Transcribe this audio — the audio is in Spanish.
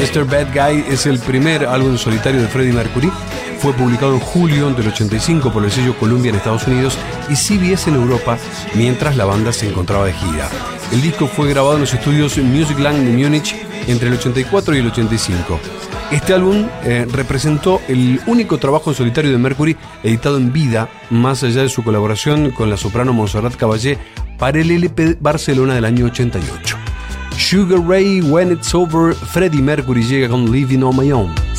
Mr. Bad Guy es el primer álbum solitario de Freddie Mercury. Fue publicado en julio del 85 por el sello Columbia en Estados Unidos y CBS en Europa, mientras la banda se encontraba de gira. El disco fue grabado en los estudios Musicland de Múnich entre el 84 y el 85. Este álbum representó el único trabajo en solitario de Mercury editado en vida, más allá de su colaboración con la soprano Montserrat Caballé para el LP Barcelona del año 88. Sugar Ray, When It's Over, Freddie Mercury llega con Living on My Own.